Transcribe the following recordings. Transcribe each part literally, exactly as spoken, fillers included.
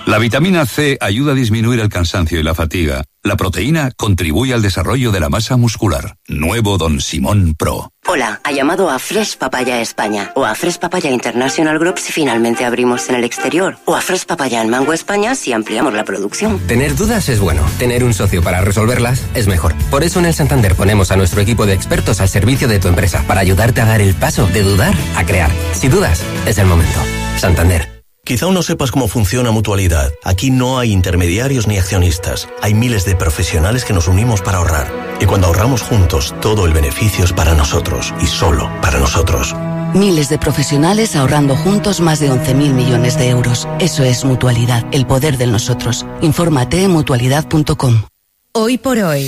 La vitamina C ayuda a disminuir el cansancio y la fatiga. La proteína contribuye al desarrollo de la masa muscular. Nuevo Don Simón Pro. Hola, ha llamado a Fresh Papaya España o a Fresh Papaya International Group si finalmente abrimos en el exterior o a Fresh Papaya en Mango España si ampliamos la producción. Tener dudas es bueno, tener un socio para resolverlas es mejor. Por eso en el Santander ponemos a nuestro equipo de expertos al servicio de tu empresa para ayudarte a dar el paso de dudar a crear. Si dudas, es el momento. Santander. Quizá aún no sepas cómo funciona Mutualidad. Aquí no hay intermediarios ni accionistas. Hay miles de profesionales que nos unimos para ahorrar. Y cuando ahorramos juntos, todo el beneficio es para nosotros y solo para nosotros. Miles de profesionales ahorrando juntos más de once mil millones de euros. Eso es Mutualidad, el poder del nosotros. Infórmate en mutualidad punto com. Hoy por hoy,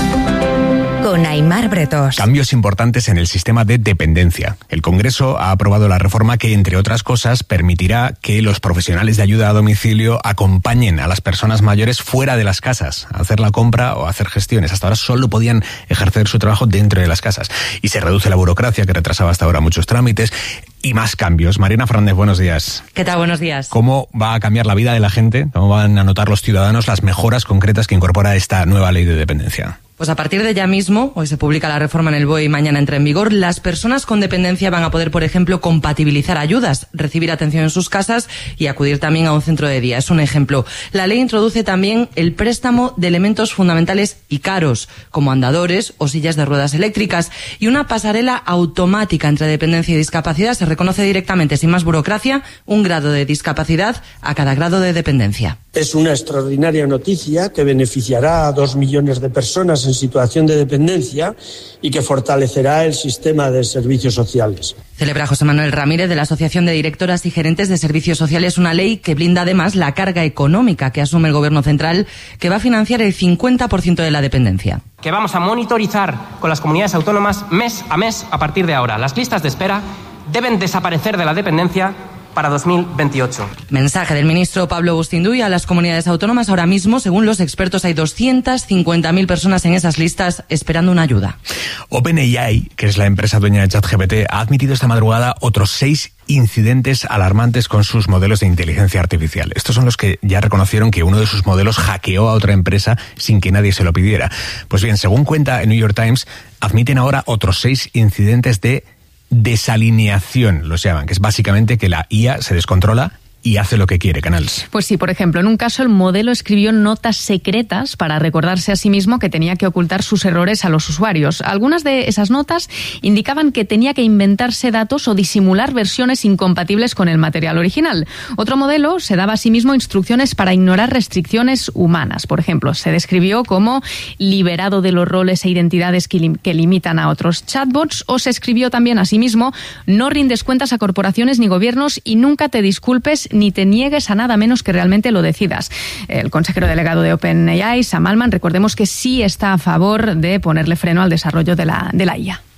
con Aimar Bretos. Cambios importantes en el sistema de dependencia. El Congreso ha aprobado la reforma que, entre otras cosas, permitirá que los profesionales de ayuda a domicilio acompañen a las personas mayores fuera de las casas a hacer la compra o a hacer gestiones. Hasta ahora solo podían ejercer su trabajo dentro de las casas. Y se reduce la burocracia que retrasaba hasta ahora muchos trámites. Y más cambios. Mariana Fernández, buenos días. ¿Qué tal? Buenos días. ¿Cómo va a cambiar la vida de la gente? ¿Cómo van a notar los ciudadanos las mejoras concretas que incorpora esta nueva ley de dependencia? Pues a partir de ya mismo, hoy se publica la reforma en el B O E y mañana entra en vigor, las personas con dependencia van a poder, por ejemplo, compatibilizar ayudas, recibir atención en sus casas y acudir también a un centro de día. Es un ejemplo. La ley introduce también el préstamo de elementos fundamentales y caros, como andadores o sillas de ruedas eléctricas, y una pasarela automática entre dependencia y discapacidad. Se reconoce directamente, sin más burocracia, un grado de discapacidad a cada grado de dependencia. Es una extraordinaria noticia que beneficiará a dos millones de personas en situación de dependencia y que fortalecerá el sistema de servicios sociales. Celebra José Manuel Ramírez de la Asociación de Directoras y Gerentes de Servicios Sociales una ley que blinda además la carga económica que asume el Gobierno central, que va a financiar el cincuenta por ciento de la dependencia. Que vamos a monitorizar con las comunidades autónomas mes a mes a partir de ahora. Las listas de espera deben desaparecer de la dependencia para dos mil veintiocho. Mensaje del ministro Pablo Bustinduy a las comunidades autónomas. Ahora mismo, según los expertos, hay doscientas cincuenta mil personas en esas listas esperando una ayuda. OpenAI, que es la empresa dueña de ChatGPT, ha admitido esta madrugada otros seis incidentes alarmantes con sus modelos de inteligencia artificial. Estos son los que ya reconocieron que uno de sus modelos hackeó a otra empresa sin que nadie se lo pidiera. Pues bien, según cuenta el New York Times, admiten ahora otros seis incidentes de desalineación, los llaman, que es básicamente que la I A se descontrola y hace lo que quiere, Canals. Pues sí, por ejemplo, en un caso el modelo escribió notas secretas para recordarse a sí mismo que tenía que ocultar sus errores a los usuarios. Algunas de esas notas indicaban que tenía que inventarse datos o disimular versiones incompatibles con el material original. Otro modelo se daba a sí mismo instrucciones para ignorar restricciones humanas. Por ejemplo, se describió como liberado de los roles e identidades que, lim- que limitan a otros chatbots, o se escribió también a sí mismo: no rindes cuentas a corporaciones ni gobiernos y nunca te disculpes ni te niegues a nada menos que realmente lo decidas. El consejero delegado de OpenAI, Sam Altman, recordemos que sí está a favor de ponerle freno al desarrollo de la, de la I A.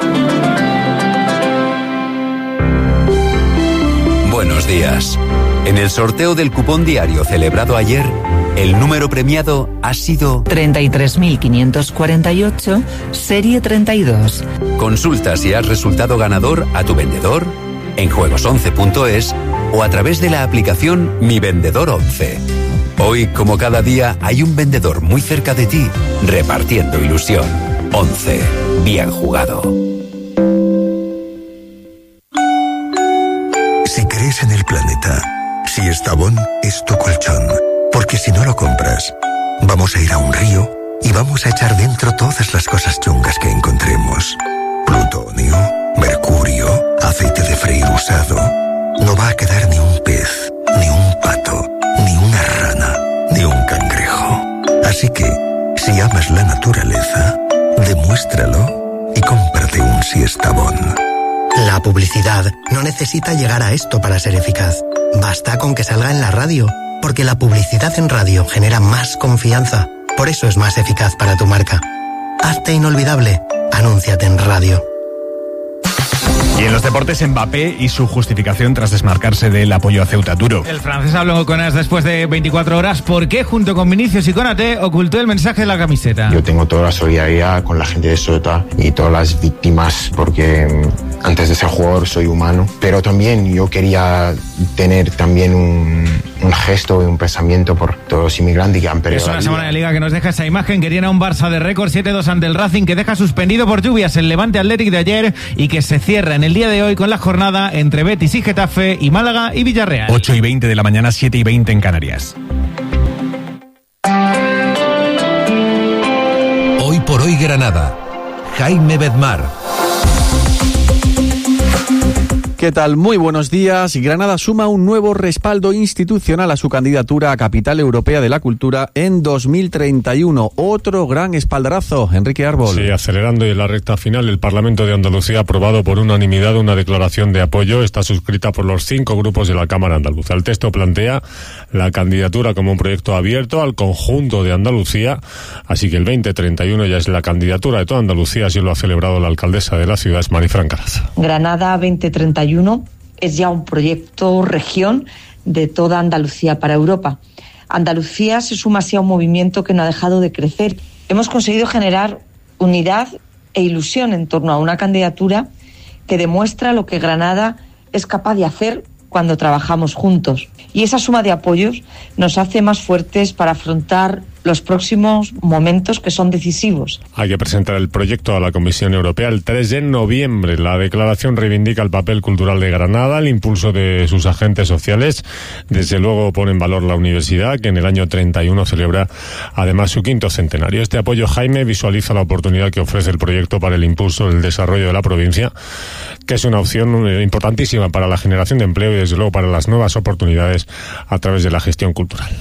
Buenos días. En el sorteo del cupón diario celebrado ayer, el número premiado ha sido treinta y tres mil quinientos cuarenta y ocho, serie treinta y dos. Consulta si has resultado ganador a tu vendedor, en juegos once punto es o a través de la aplicación Mi Vendedor once. Hoy, como cada día, hay un vendedor muy cerca de ti, repartiendo ilusión. once. Bien jugado. Si crees en el planeta, si Estavón es tu colchón, porque si no lo compras, vamos a ir a un río y vamos a echar dentro todas las cosas chungas que encontremos. Plutonio, mercurio, aceite de freír usado. No va a quedar ni un pez, ni un pato, ni una rana, ni un cangrejo. Así que, si amas la naturaleza, demuéstralo y cómprate un Siestabón. La publicidad no necesita llegar a esto para ser eficaz. Basta con que salga en la radio, porque la publicidad en radio genera más confianza. Por eso es más eficaz para tu marca. Hazte inolvidable. Anúnciate en radio. Y en los deportes, Mbappé y su justificación tras desmarcarse del apoyo a Ceuta. Duro. El francés habló con AS después de veinticuatro horas. ¿Por qué, junto con Vinicius y Konaté, ocultó el mensaje de la camiseta? Yo tengo toda la solidaridad con la gente de Ceuta y todas las víctimas, porque antes de ser jugador soy humano. Pero también yo quería tener también un, un gesto y un pensamiento por todos los inmigrantes que han perdido. Es una la semana vida. de Liga que nos deja esa imagen que tiene a un Barça de récord siete dos ante el Racing, que deja suspendido por lluvias el Levante Athletic de ayer y que se cierra en el día de hoy con la jornada entre Betis y Getafe y Málaga y Villarreal. ocho y veinte de la mañana, siete y veinte en Canarias. Hoy por hoy Granada. Jaime Bedmar. ¿Qué tal? Muy buenos días. Granada suma un nuevo respaldo institucional a su candidatura a Capital Europea de la Cultura en dos mil treinta y uno. Otro gran espaldarazo. Enrique Árbol. Sí, acelerando y en la recta final, el Parlamento de Andalucía ha aprobado por unanimidad una declaración de apoyo. Está suscrita por los cinco grupos de la Cámara Andaluza. El texto plantea la candidatura como un proyecto abierto al conjunto de Andalucía, así que el veinte treinta y uno ya es la candidatura de toda Andalucía, así lo ha celebrado la alcaldesa de la ciudad, es Marifran Caraza. Granada veinte treinta y uno es ya un proyecto región de toda Andalucía para Europa. Andalucía se suma así a un movimiento que no ha dejado de crecer. Hemos conseguido generar unidad e ilusión en torno a una candidatura que demuestra lo que Granada es capaz de hacer cuando trabajamos juntos. Y esa suma de apoyos nos hace más fuertes para afrontar los próximos momentos que son decisivos. Hay que presentar el proyecto a la Comisión Europea el tres de noviembre. La declaración reivindica el papel cultural de Granada, el impulso de sus agentes sociales. Desde luego pone en valor la universidad, que en el año treinta y uno celebra además su quinto centenario. Este apoyo, Jaime, visualiza la oportunidad que ofrece el proyecto para el impulso del desarrollo de la provincia, que es una opción importantísima para la generación de empleo y desde luego para las nuevas oportunidades a través de la gestión cultural.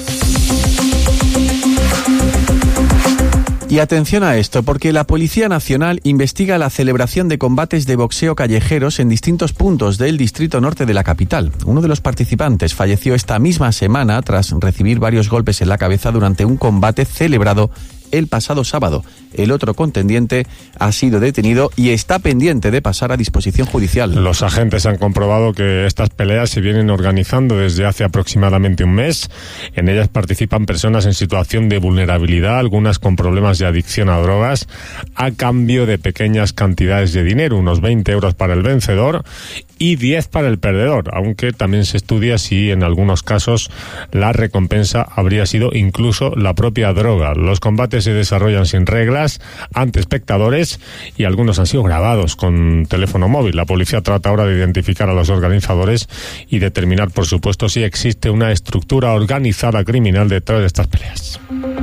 Y atención a esto, porque la Policía Nacional investiga la celebración de combates de boxeo callejeros en distintos puntos del distrito norte de la capital. Uno de los participantes falleció esta misma semana tras recibir varios golpes en la cabeza durante un combate celebrado el pasado sábado. El otro contendiente ha sido detenido y está pendiente de pasar a disposición judicial. Los agentes han comprobado que estas peleas se vienen organizando desde hace aproximadamente un mes. En ellas participan personas en situación de vulnerabilidad, algunas con problemas de adicción a drogas, a cambio de pequeñas cantidades de dinero, unos veinte euros para el vencedor y diez para el perdedor, aunque también se estudia si en algunos casos la recompensa habría sido incluso la propia droga. Los combates se desarrollan sin reglas, ante espectadores, y algunos han sido grabados con teléfono móvil. La policía trata ahora de identificar a los organizadores y determinar, por supuesto, si existe una estructura organizada criminal detrás de estas peleas.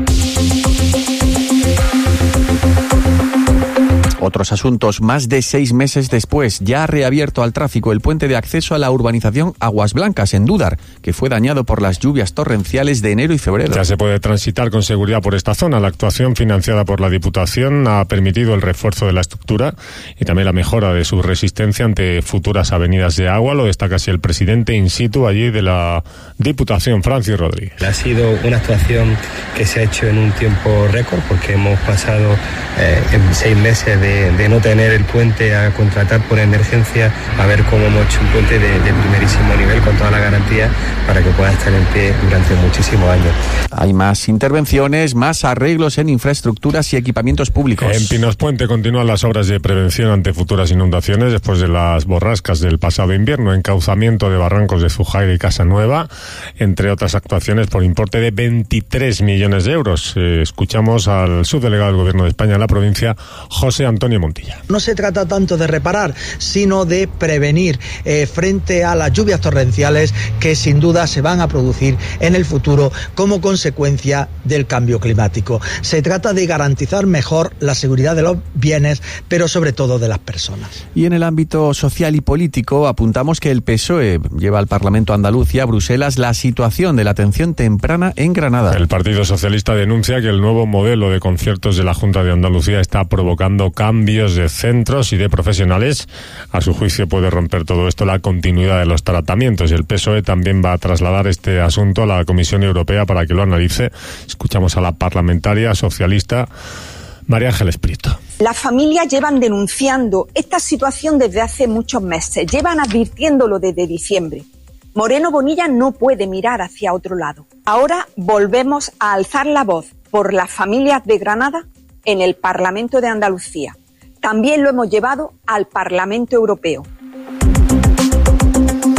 Otros asuntos. Más de seis meses después, ya ha reabierto al tráfico el puente de acceso a la urbanización Aguas Blancas en Dúdar, que fue dañado por las lluvias torrenciales de enero y febrero. Ya se puede transitar con seguridad por esta zona. La actuación financiada por la Diputación ha permitido el refuerzo de la estructura y también la mejora de su resistencia ante futuras avenidas de agua. Lo destaca así el presidente in situ allí de la Diputación, Francis Rodríguez. Ha sido una actuación que se ha hecho en un tiempo récord, porque hemos pasado eh, en seis meses de de no tener el puente a contratar por emergencia, a ver cómo hemos hecho un puente de, de primerísimo nivel con toda la garantía para que pueda estar en pie durante muchísimos años. Hay más intervenciones, más arreglos en infraestructuras y equipamientos públicos. En Pinospuente continúan las obras de prevención ante futuras inundaciones después de las borrascas del pasado invierno, encauzamiento de barrancos de Zujaira y Casanueva, entre otras actuaciones por importe de veintitrés millones de euros. Eh, escuchamos al subdelegado del Gobierno de España en la provincia, José Antonio Montilla. No se trata tanto de reparar, sino de prevenir eh, frente a las lluvias torrenciales que sin duda se van a producir en el futuro como consecuencia del cambio climático. Se trata de garantizar mejor la seguridad de los bienes, pero sobre todo de las personas. Y en el ámbito social y político apuntamos que el P S O E lleva al Parlamento andaluz y a Bruselas la situación de la atención temprana en Granada. El Partido Socialista denuncia que el nuevo modelo de conciertos de la Junta de Andalucía está provocando cambios cambios de centros y de profesionales. A su juicio puede romper todo esto la continuidad de los tratamientos. El P S O E también va a trasladar este asunto a la Comisión Europea para que lo analice. Escuchamos a la parlamentaria socialista María Ángeles Prieto. Las familias llevan denunciando esta situación desde hace muchos meses, llevan advirtiéndolo desde diciembre. Moreno Bonilla no puede mirar hacia otro lado. Ahora volvemos a alzar la voz por las familias de Granada en el Parlamento de Andalucía. También lo hemos llevado al Parlamento Europeo.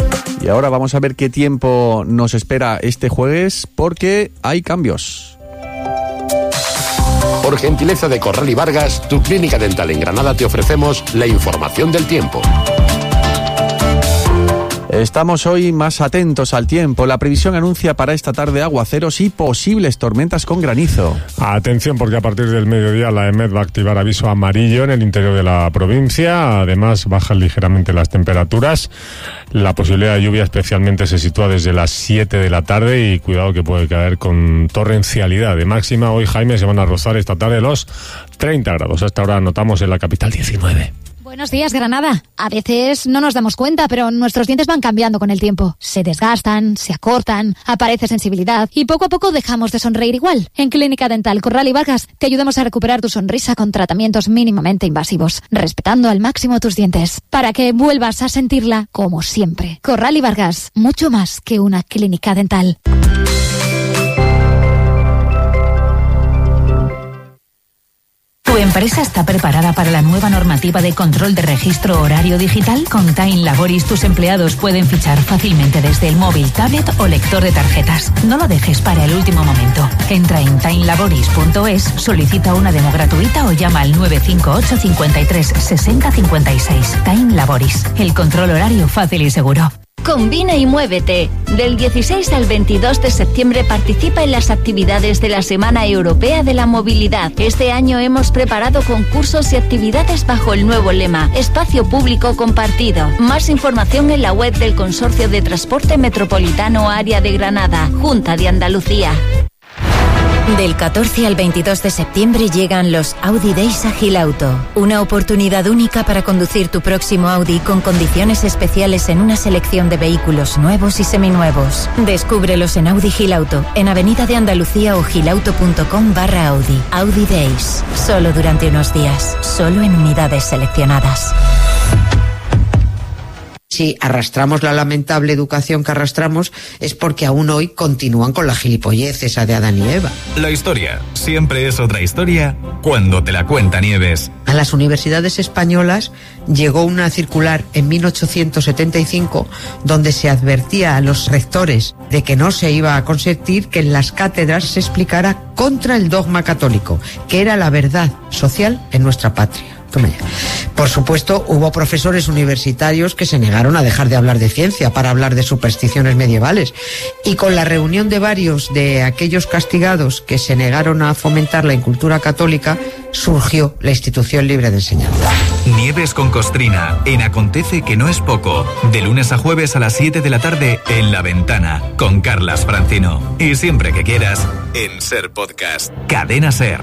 Y ahora vamos a ver qué tiempo nos espera este jueves, porque hay cambios. Por gentileza de Corral y Vargas, tu clínica dental en Granada, te ofrecemos la información del tiempo. Estamos hoy más atentos al tiempo. La previsión anuncia para esta tarde aguaceros y posibles tormentas con granizo. Atención, porque a partir del mediodía la EMET va a activar aviso amarillo en el interior de la provincia. Además, bajan ligeramente las temperaturas. La posibilidad de lluvia especialmente se sitúa desde las siete de la tarde y cuidado que puede caer con torrencialidad. De máxima, hoy, Jaime, se van a rozar esta tarde los treinta grados. Hasta ahora notamos en la capital diecinueve. Buenos días, Granada. A veces no nos damos cuenta, pero nuestros dientes van cambiando con el tiempo. Se desgastan, se acortan, aparece sensibilidad y poco a poco dejamos de sonreír igual. En Clínica Dental Corral y Vargas te ayudamos a recuperar tu sonrisa con tratamientos mínimamente invasivos, respetando al máximo tus dientes, para que vuelvas a sentirla como siempre. Corral y Vargas, mucho más que una clínica dental. ¿Tu empresa está preparada para la nueva normativa de control de registro horario digital? Con Time Laboris tus empleados pueden fichar fácilmente desde el móvil, tablet o lector de tarjetas. No lo dejes para el último momento. Entra en time laboris punto es, solicita una demo gratuita o llama al nueve cinco ocho, cincuenta y tres, sesenta, cincuenta y seis. Time Laboris, el control horario fácil y seguro. Combina y muévete. Del dieciséis al veintidós de septiembre participa en las actividades de la Semana Europea de la Movilidad. Este año hemos preparado concursos y actividades bajo el nuevo lema Espacio Público Compartido. Más información en la web del Consorcio de Transporte Metropolitano Área de Granada, Junta de Andalucía. Del catorce al veintidós de septiembre llegan los Audi Days a Gilauto. Una oportunidad única para conducir tu próximo Audi con condiciones especiales en una selección de vehículos nuevos y seminuevos. Descúbrelos en Audi Gilauto, en Avenida de Andalucía o gilauto punto com barra Audi. Audi Days. Solo durante unos días. Solo en unidades seleccionadas. Si arrastramos la lamentable educación que arrastramos es porque aún hoy continúan con la gilipollez esa de Adán y Eva. La historia siempre es otra historia cuando te la cuenta Nieves. A las universidades españolas llegó una circular en mil ochocientos setenta y cinco donde se advertía a los rectores de que no se iba a consentir que en las cátedras se explicara contra el dogma católico, que era la verdad social en nuestra patria. Por supuesto, hubo profesores universitarios que se negaron a dejar de hablar de ciencia para hablar de supersticiones medievales. Y con la reunión de varios de aquellos castigados que se negaron a fomentar la incultura católica, surgió la Institución Libre de Enseñanza. Nieves con Costrina, en Acontece que no es poco. De lunes a jueves a las siete de la tarde en La Ventana, con Carlas Francino. Y siempre que quieras, en Ser Podcast. Cadena Ser.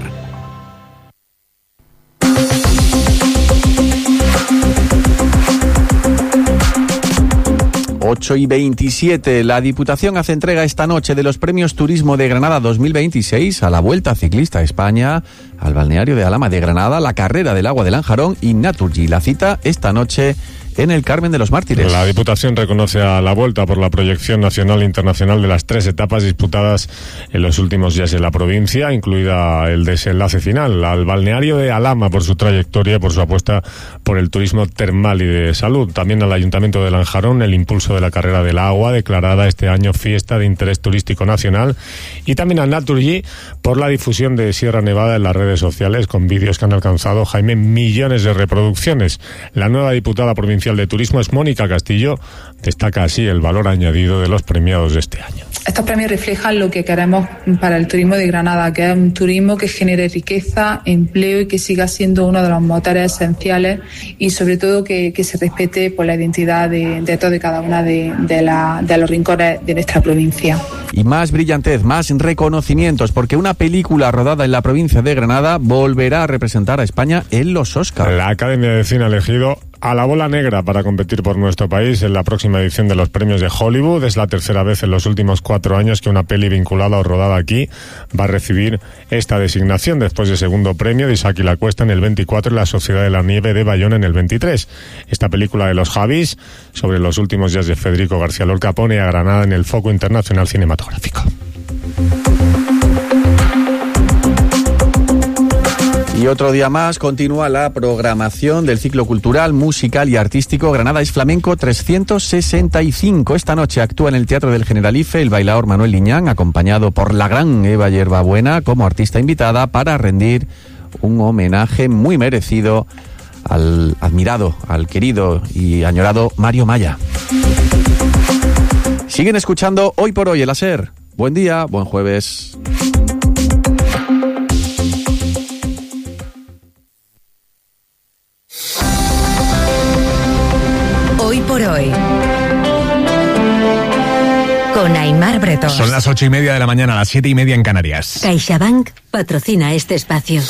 ocho y veintisiete. La Diputación hace entrega esta noche de los Premios Turismo de Granada dos mil veintiséis a la Vuelta Ciclista a España, al balneario de Alhama de Granada, la Carrera del Agua de Lanjarón y Naturgy. La cita esta noche en el Carmen de los Mártires. La Diputación reconoce a la Vuelta por la proyección nacional e internacional de las tres etapas disputadas en los últimos días en la provincia, incluida el desenlace final, al balneario de Alhama por su trayectoria y por su apuesta por el turismo termal y de salud. También al Ayuntamiento de Lanjarón, el impulso de la Carrera del Agua, declarada este año fiesta de interés turístico nacional, y también a Naturgy por la difusión de Sierra Nevada en las redes sociales, con vídeos que han alcanzado, Jaime, millones de reproducciones. La nueva diputada provincial de Turismo es Mónica Castillo. Destaca así el valor añadido de los premiados de este año. Estos premios reflejan lo que queremos para el turismo de Granada, que es un turismo que genere riqueza, empleo y que siga siendo uno de los motores esenciales, y sobre todo que, que se respete por la identidad de, de toda y cada una de, de, la, de los rincones de nuestra provincia. Y más brillantez, más reconocimientos, porque una película rodada en la provincia de Granada volverá a representar a España en los Oscars. La Academia de Cine ha elegido a la bola negra para competir por nuestro país en la próxima edición de los premios de Hollywood. Es la tercera vez en los últimos cuatro años que una peli vinculada o rodada aquí va a recibir esta designación, después del segundo premio de Isaac y la Cuesta en el veinticuatro y La Sociedad de la Nieve de Bayona en el veintitrés. Esta película de los Javis, sobre los últimos días de Federico García Lorca, pone a Granada en el foco internacional cinematográfico. Y otro día más continúa la programación del ciclo cultural, musical y artístico Granada es Flamenco trescientos sesenta y cinco. Esta noche actúa en el Teatro del Generalife el bailaor Manuel Liñán, acompañado por la gran Eva Yerbabuena como artista invitada para rendir un homenaje muy merecido al admirado, al querido y añorado Mario Maya. Siguen escuchando Hoy por Hoy el SER. Buen día, buen jueves. Hoy por Hoy con Aimar Bretón. Son las ocho y media de la mañana, las siete y media en Canarias. CaixaBank patrocina este espacio.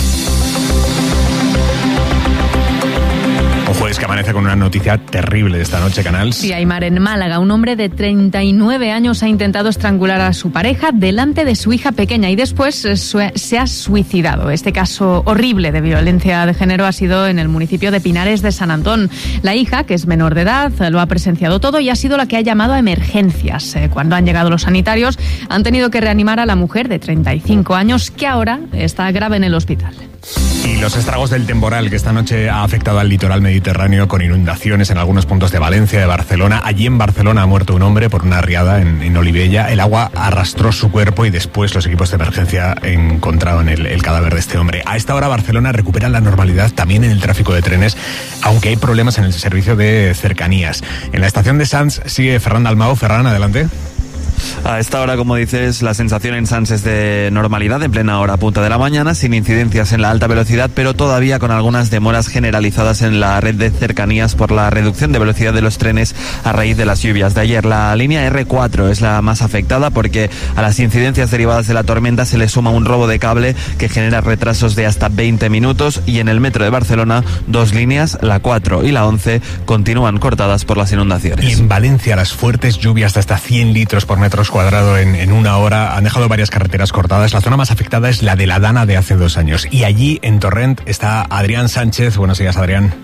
Un jueves que amanece con una noticia terrible de esta noche, Canals. Sí, Aimar, en Málaga, un hombre de treinta y nueve años ha intentado estrangular a su pareja delante de su hija pequeña y después se ha suicidado. Este caso horrible de violencia de género ha sido en el municipio de Pinares de San Antón. La hija, que es menor de edad, lo ha presenciado todo y ha sido la que ha llamado a emergencias. Cuando han llegado los sanitarios, han tenido que reanimar a la mujer de treinta y cinco años, que ahora está grave en el hospital. Y los estragos del temporal que esta noche ha afectado al litoral mediterráneo con inundaciones en algunos puntos de Valencia, de Barcelona. Allí en Barcelona ha muerto un hombre por una riada en, en Olivella. El agua arrastró su cuerpo y después los equipos de emergencia encontraron el, el cadáver de este hombre. A esta hora Barcelona recupera la normalidad también en el tráfico de trenes, aunque hay problemas en el servicio de cercanías. En la estación de Sants sigue Ferran Dalmau. Ferran, adelante. A esta hora, como dices, la sensación en Sants es de normalidad en plena hora punta de la mañana, sin incidencias en la alta velocidad, pero todavía con algunas demoras generalizadas en la red de cercanías por la reducción de velocidad de los trenes a raíz de las lluvias de ayer. La línea erre cuatro es la más afectada porque a las incidencias derivadas de la tormenta se le suma un robo de cable que genera retrasos de hasta veinte minutos, y en el metro de Barcelona dos líneas, la cuatro y la once, continúan cortadas por las inundaciones. Y en Valencia las fuertes lluvias de hasta cien litros por metros cuadrado en, en una hora han dejado varias carreteras cortadas. La zona más afectada es la de la Dana de hace dos años. Y allí, en Torrent, está Adrián Sánchez. Buenos días, Adrián.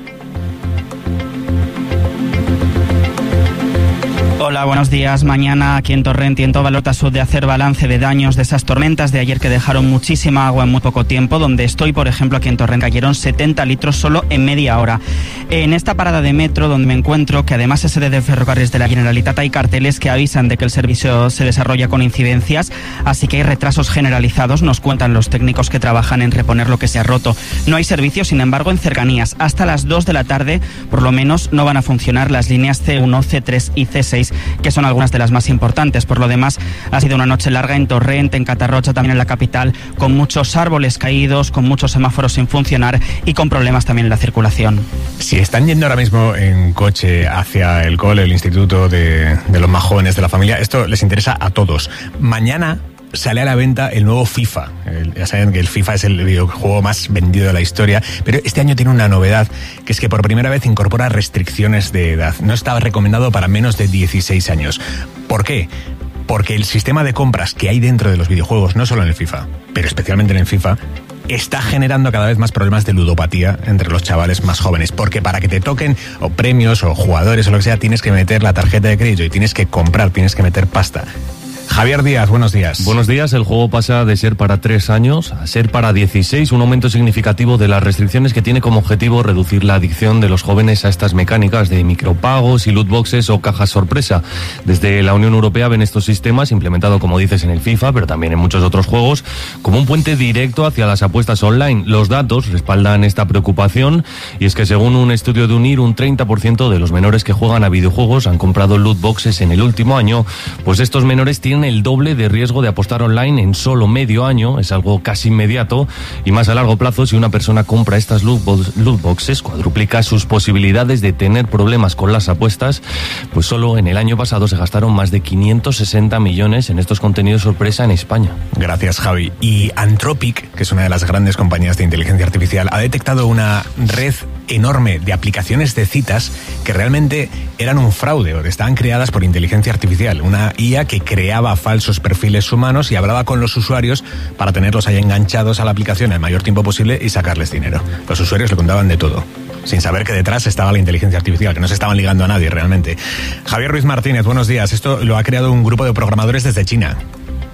Hola, buenos días. Mañana aquí en Torrent y en toda Lota Sud de hacer balance de daños de esas tormentas de ayer que dejaron muchísima agua en muy poco tiempo. Donde estoy, por ejemplo, aquí en Torrent cayeron setenta litros solo en media hora. En esta parada de metro donde me encuentro, que además es sede de Ferrocarriles de la Generalitat, hay carteles que avisan de que el servicio se desarrolla con incidencias, así que hay retrasos generalizados, nos cuentan los técnicos que trabajan en reponer lo que se ha roto. No hay servicio, sin embargo, en cercanías. Hasta las dos de la tarde, por lo menos, no van a funcionar las líneas ce uno, ce tres y ce seis, que son algunas de las más importantes. Por lo demás, ha sido una noche larga en Torrent, en Catarrocha, también en la capital, con muchos árboles caídos, con muchos semáforos sin funcionar y con problemas también en la circulación. Si están yendo ahora mismo en coche hacia el cole, el instituto de, de los más jóvenes de la familia, esto les interesa a todos. Mañana sale a la venta el nuevo FIFA. El, ya saben que el FIFA es el videojuego más vendido de la historia, pero este año tiene una novedad, que es que por primera vez incorpora restricciones de edad. No estaba recomendado para menos de dieciséis años. ¿Por qué? Porque el sistema de compras que hay dentro de los videojuegos, no solo en el FIFA, pero especialmente en el FIFA, está generando cada vez más problemas de ludopatía entre los chavales más jóvenes, porque para que te toquen o premios o jugadores o lo que sea, tienes que meter la tarjeta de crédito y tienes que comprar, tienes que meter pasta. Javier Díaz, buenos días. Buenos días. El juego pasa de ser para tres años a ser para dieciséis, un aumento significativo de las restricciones que tiene como objetivo reducir la adicción de los jóvenes a estas mecánicas de micropagos y lootboxes o cajas sorpresa. Desde la Unión Europea ven estos sistemas, implementado como dices en el FIFA, pero también en muchos otros juegos, como un puente directo hacia las apuestas online. Los datos respaldan esta preocupación, y es que según un estudio de UNIR, un treinta por ciento de los menores que juegan a videojuegos han comprado lootboxes en el último año. Pues estos menores tienen el doble de riesgo de apostar online en solo medio año. Es algo casi inmediato, y más a largo plazo, si una persona compra estas lootboxes, cuadruplica sus posibilidades de tener problemas con las apuestas. Pues solo en el año pasado se gastaron más de quinientos sesenta millones en estos contenidos sorpresa en España. Gracias, Javi. Y Anthropic, que es una de las grandes compañías de inteligencia artificial, ha detectado una red enorme de aplicaciones de citas que realmente eran un fraude o estaban creadas por inteligencia artificial. Una I A que creaba falsos perfiles humanos y hablaba con los usuarios para tenerlos ahí enganchados a la aplicación el mayor tiempo posible y sacarles dinero. Los usuarios le contaban de todo, sin saber que detrás estaba la inteligencia artificial, que no se estaban ligando a nadie realmente. Javier Ruiz Martínez, buenos días. Esto lo ha creado un grupo de programadores desde China.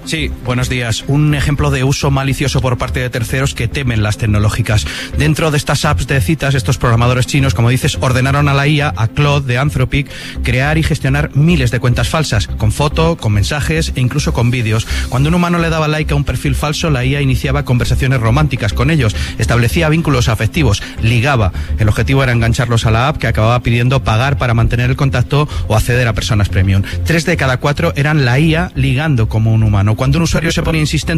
Sí, buenos días. Un ejemplo de uso malicioso por parte de terceros que temen las tecnológicas. Dentro de estas apps de citas, estos programadores chinos, como dices, ordenaron a la I A, a Claude de Anthropic, crear y gestionar miles de cuentas falsas, con foto, con mensajes e incluso con vídeos. Cuando un humano le daba like a un perfil falso, la I A iniciaba conversaciones románticas con ellos, establecía vínculos afectivos, ligaba. El objetivo era engancharlos a la app, que acababa pidiendo pagar para mantener el contacto o acceder a personas premium. Tres de cada cuatro eran la I A ligando como un humano. Cuando un usuario se ponía insistente